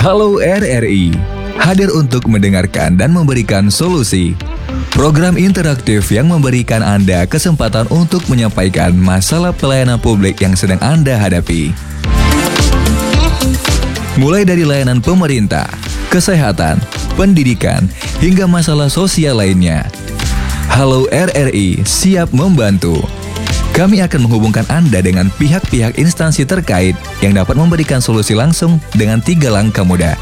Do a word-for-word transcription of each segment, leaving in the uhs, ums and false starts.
Halo R R I, hadir untuk mendengarkan dan memberikan solusi. Program interaktif yang memberikan Anda kesempatan untuk menyampaikan masalah pelayanan publik yang sedang Anda hadapi. Mulai dari layanan pemerintah, kesehatan, pendidikan, hingga masalah sosial lainnya. Halo R R I siap membantu. Kami akan menghubungkan Anda dengan pihak-pihak instansi terkait yang dapat memberikan solusi langsung dengan tiga langkah mudah.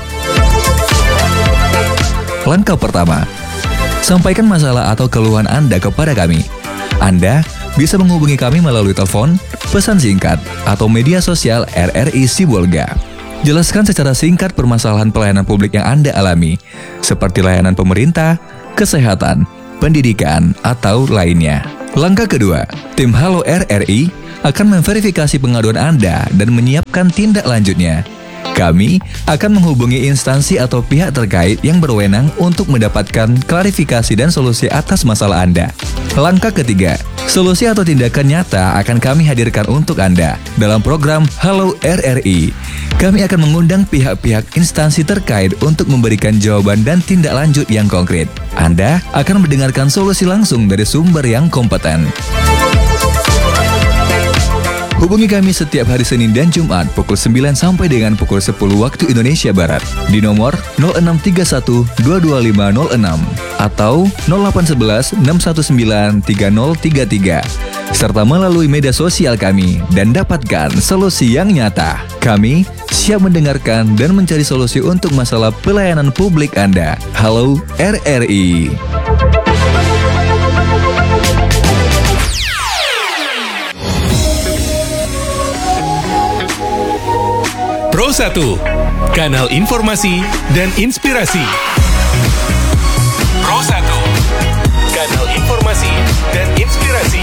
Langkah pertama, sampaikan masalah atau keluhan Anda kepada kami. Anda bisa menghubungi kami melalui telepon, pesan singkat, atau media sosial R R I Sibolga. Jelaskan secara singkat permasalahan pelayanan publik yang Anda alami, seperti layanan pemerintah, kesehatan, pendidikan, atau lainnya. Langkah kedua, tim Halo R R I akan memverifikasi pengaduan Anda dan menyiapkan tindak lanjutnya. Kami akan menghubungi instansi atau pihak terkait yang berwenang untuk mendapatkan klarifikasi dan solusi atas masalah Anda. Langkah ketiga, solusi atau tindakan nyata akan kami hadirkan untuk Anda dalam program Halo R R I. Kami akan mengundang pihak-pihak instansi terkait untuk memberikan jawaban dan tindak lanjut yang konkret. Anda akan mendengarkan solusi langsung dari sumber yang kompeten. Hubungi kami setiap hari Senin dan Jumat pukul sembilan sampai dengan pukul sepuluh waktu Indonesia Barat di nomor nol enam tiga satu dua dua lima nol enam atau nol delapan satu satu enam satu sembilan tiga nol tiga tiga serta melalui media sosial kami dan dapatkan solusi yang nyata. Kami siap mendengarkan dan mencari solusi untuk masalah pelayanan publik Anda. Halo R R I. Pro satu, kanal informasi dan inspirasi. Pro satu, kanal informasi dan inspirasi.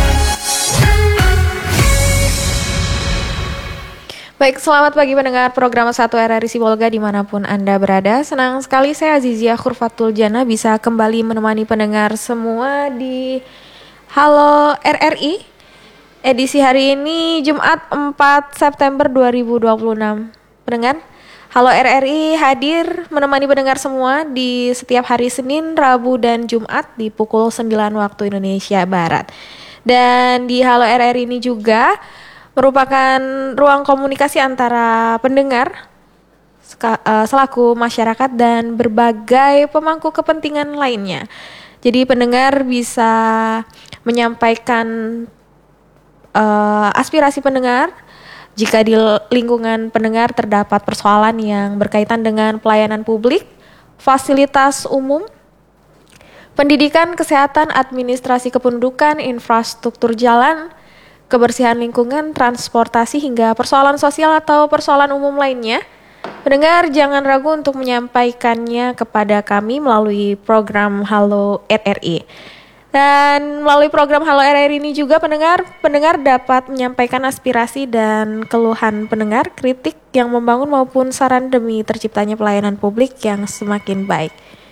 Baik, selamat pagi pendengar program satu R R I Sibolga dimanapun Anda berada. Senang sekali saya Azizia Khurfatul Jana bisa kembali menemani pendengar semua di Halo R R I. Edisi hari ini Jumat empat September dua ribu dua puluh enam. Pendengar, Halo R R I hadir menemani pendengar semua di setiap hari Senin, Rabu, dan Jumat di pukul sembilan waktu Indonesia Barat. Dan di Halo R R I ini juga merupakan ruang komunikasi antara pendengar selaku masyarakat dan berbagai pemangku kepentingan lainnya. Jadi pendengar bisa menyampaikan Uh, aspirasi pendengar jika di lingkungan pendengar terdapat persoalan yang berkaitan dengan pelayanan publik, fasilitas umum, pendidikan, kesehatan, administrasi kependudukan, infrastruktur jalan, kebersihan lingkungan, transportasi, hingga persoalan sosial atau persoalan umum lainnya. Pendengar jangan ragu untuk menyampaikannya kepada kami melalui program Halo R R I. Dan melalui program Halo R R I ini juga pendengar pendengar dapat menyampaikan aspirasi dan keluhan pendengar, kritik yang membangun maupun saran demi terciptanya pelayanan publik yang semakin baik.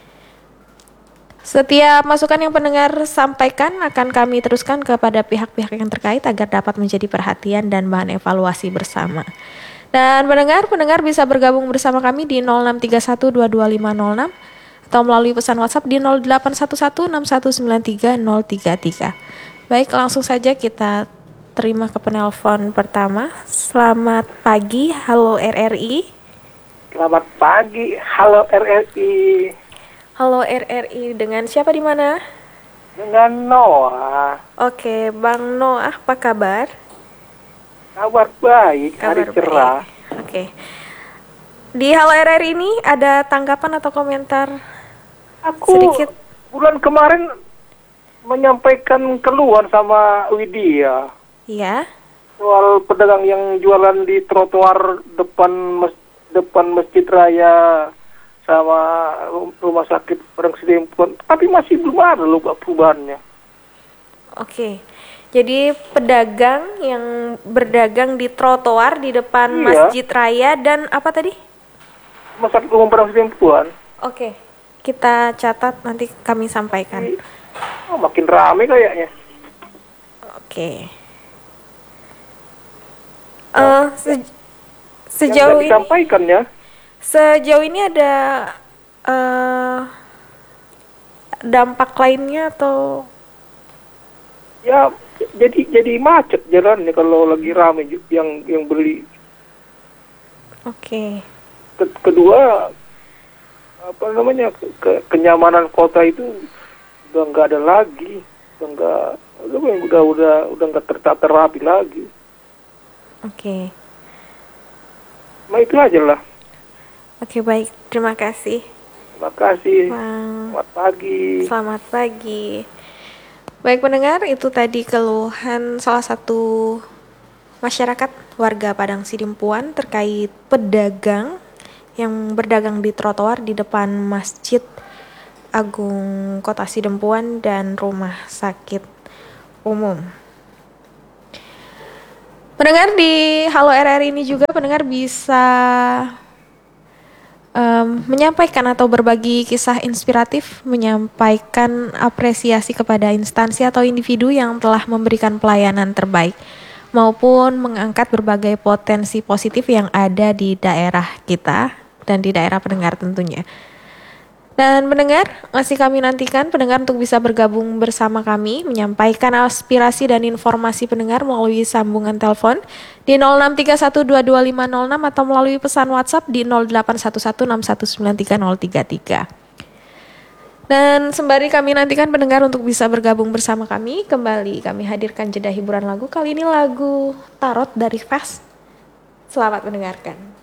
Setiap masukan yang pendengar sampaikan akan kami teruskan kepada pihak-pihak yang terkait agar dapat menjadi perhatian dan bahan evaluasi bersama. Dan pendengar pendengar bisa bergabung bersama kami di nol enam tiga satu dua dua lima nol enam atau melalui pesan WhatsApp di nol delapan satu satu enam satu sembilan tiga nol tiga tiga. Baik, langsung saja kita terima ke penelpon pertama. Selamat pagi, Halo R R I. Selamat pagi, Halo R R I. Halo R R I, dengan siapa di mana? Dengan Noah. Oke, Bang Noah, apa kabar? Kabar baik, Kabar hari cerah. baik. Oke. Di Halo R R I ini ada tanggapan atau komentar? Aku sedikit bulan kemarin menyampaikan keluhan sama Widya. Iya. Soal pedagang yang jualan di trotoar depan mes, depan Masjid Raya sama rumah sakit Padang Sidempuan. Tapi masih belum ada loh perubahannya. Oke. Jadi pedagang yang berdagang di trotoar di depan iya. Masjid Raya dan apa tadi? Rumah sakit umum Padang Sidempuan. Oke. Kita catat, nanti kami sampaikan. Oh, makin rame kayaknya. Oke. Uh, se- sejauh ini disampaikan ya. Sejauh ini ada uh, dampak lainnya atau? Ya jadi jadi macet jalannya kalau lagi rame ju- yang yang beli. Oke. Ke- kedua apa namanya ke- ke- kenyamanan kota itu udah nggak ada lagi, udah nggak udah udah udah udah nggak tertata rapi lagi. Oke. Nah itu aja lah. Oke, baik. Terima kasih. Terima kasih. Bang. Selamat pagi. Selamat pagi. Baik pendengar, itu tadi keluhan salah satu masyarakat warga Padang Sidimpuan terkait pedagang yang berdagang di trotoar di depan Masjid Agung Kota Sidempuan dan Rumah Sakit Umum. Pendengar di Halo R R ini juga pendengar bisa Um, menyampaikan atau berbagi kisah inspiratif, menyampaikan apresiasi kepada instansi atau individu yang telah memberikan pelayanan terbaik, maupun mengangkat berbagai potensi positif yang ada di daerah kita dan di daerah pendengar tentunya. Dan pendengar, masih kami nantikan pendengar untuk bisa bergabung bersama kami, menyampaikan aspirasi dan informasi pendengar melalui sambungan telepon di nol enam tiga satu dua dua lima nol enam atau melalui pesan WhatsApp di nol delapan satu satu enam satu sembilan tiga nol tiga tiga. Dan sembari kami nantikan pendengar untuk bisa bergabung bersama kami, kembali kami hadirkan jeda hiburan lagu. Kali ini lagu Tarot dari Fast. Selamat mendengarkan.